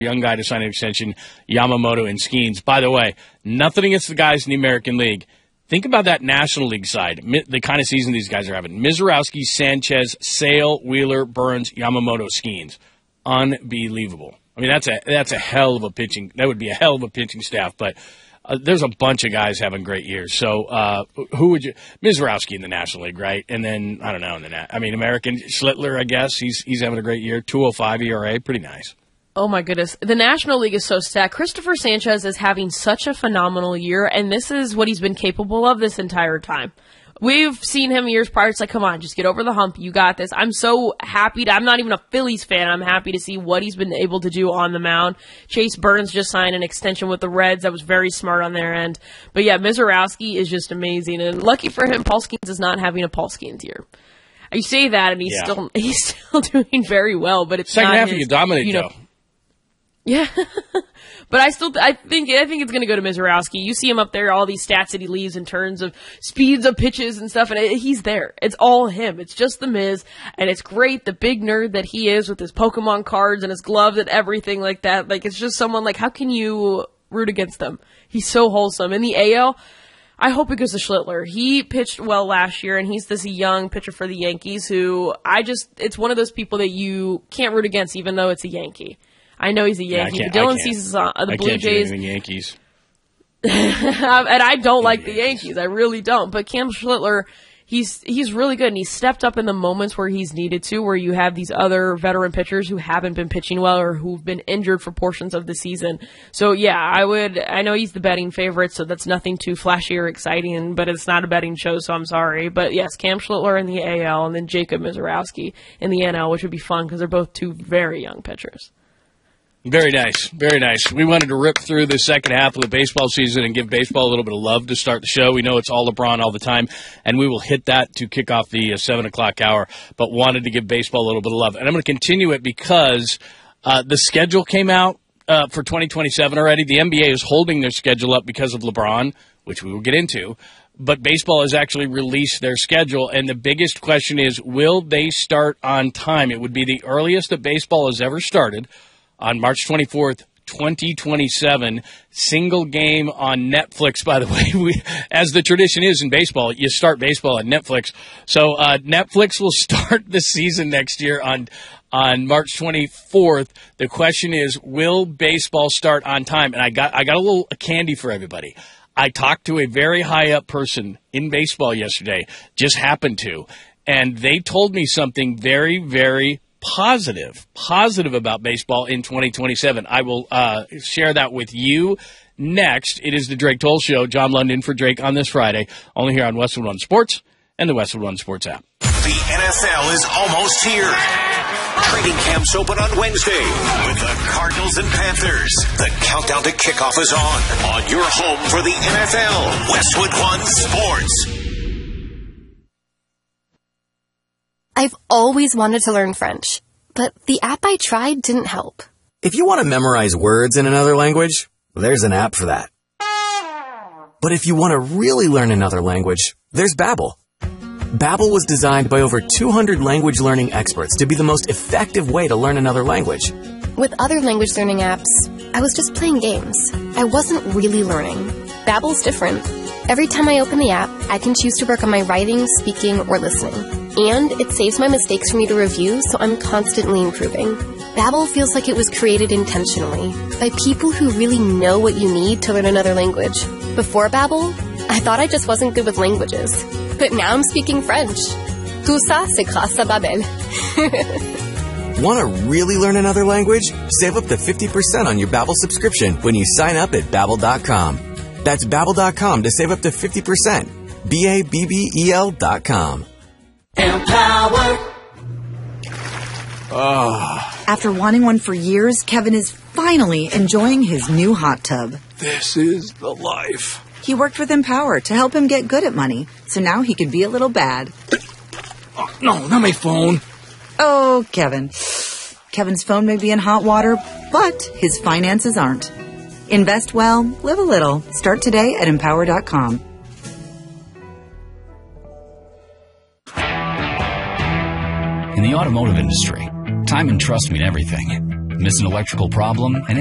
young guy to sign an extension, Yamamoto and Skeens. By the way, nothing against the guys in the American League. Think about that National League side, the kind of season these guys are having. Mizorowski, Sanchez, Sale, Wheeler, Burns, Yamamoto, Skeens. Unbelievable. I mean, that's a hell of a pitching. That would be a hell of a pitching staff, but there's a bunch of guys having great years. So who would you – Mizorowski in the National League, right? And then, I don't know, American Schlittler, I guess. He's having a great year. 2.05 ERA, pretty nice. Oh, my goodness. The National League is so stacked. Christopher Sanchez is having such a phenomenal year, and this is what he's been capable of this entire time. We've seen him years prior. It's like, come on, just get over the hump. You got this. I'm so happy. I'm not even a Phillies fan. I'm happy to see what he's been able to do on the mound. Chase Burns just signed an extension with the Reds. That was very smart on their end. But, yeah, Mizorowski is just amazing. And lucky for him, Paul Skeens is not having a Paul Skeens year. You say that, and he's still doing very well. But it's second not half you dominate, though. Yeah, but I think it's going to go to Mizorowski. You see him up there, all these stats that he leaves in terms of speeds of pitches and stuff, and he's there. It's all him. It's just the Miz, and it's great, the big nerd that he is with his Pokemon cards and his gloves and everything like that. Like, it's just someone, like, how can you root against them? He's so wholesome. In the AL, I hope it goes to Schlittler. He pitched well last year, and he's this young pitcher for the Yankees who it's one of those people that you can't root against even though it's a Yankee. I know he's a Yankee. Yeah, Dylan Cease's the Blue Jays. I can't do Yankees. And I don't like the Yankees. I really don't. But Cam Schlittler, he's really good, and he's stepped up in the moments where he's needed to, where you have these other veteran pitchers who haven't been pitching well or who've been injured for portions of the season. So, yeah, I know he's the betting favorite, so that's nothing too flashy or exciting, but it's not a betting show, so I'm sorry. But, yes, Cam Schlittler in the AL and then Jacob Mizorowski in the NL, which would be fun because they're both two very young pitchers. Very nice. Very nice. We wanted to rip through the second half of the baseball season and give baseball a little bit of love to start the show. We know it's all LeBron all the time, and we will hit that to kick off the 7 o'clock hour, but wanted to give baseball a little bit of love. And I'm going to continue it because the schedule came out for 2027 already. The NBA is holding their schedule up because of LeBron, which we will get into. But baseball has actually released their schedule, and the biggest question is, will they start on time? It would be the earliest that baseball has ever started, on March 24th, 2027, single game on Netflix, by the way. As the tradition is in baseball, you start baseball on Netflix. So Netflix will start the season next year on March 24th. The question is, will baseball start on time? And I got a little candy for everybody. I talked to a very high-up person in baseball yesterday, just happened to, and they told me something very, very positive about baseball in 2027. I will share that with you next. It is the Drake Toll Show. John London for Drake on this Friday, only here on Westwood One Sports and the Westwood One Sports app. The NFL is almost here. Training camps open on Wednesday with the Cardinals and Panthers. The countdown to kickoff is on your home for the NFL, Westwood One Sports. I've always wanted to learn French, but the app I tried didn't help. If you want to memorize words in another language, there's an app for that. But if you want to really learn another language, there's Babbel. Babbel was designed by over 200 language learning experts to be the most effective way to learn another language. With other language learning apps, I was just playing games. I wasn't really learning. Babbel's different. Every time I open the app, I can choose to work on my writing, speaking, or listening. And it saves my mistakes for me to review, so I'm constantly improving. Babbel feels like it was created intentionally by people who really know what you need to learn another language. Before Babbel, I thought I just wasn't good with languages. But now I'm speaking French. Tout ça, c'est grâce à Babbel. Want to really learn another language? Save up to 50% on your Babbel subscription when you sign up at Babbel.com. That's Babbel.com to save up to 50%. Babbel.com. Empower. After wanting one for years, Kevin is finally enjoying his new hot tub. This is the life. He worked with Empower to help him get good at money, so now he can be a little bad. Oh, no, not my phone. Oh, Kevin. Kevin's phone may be in hot water, but his finances aren't. Invest well, live a little. Start today at Empower.com. In the automotive industry, time and trust mean everything. Miss an electrical problem, and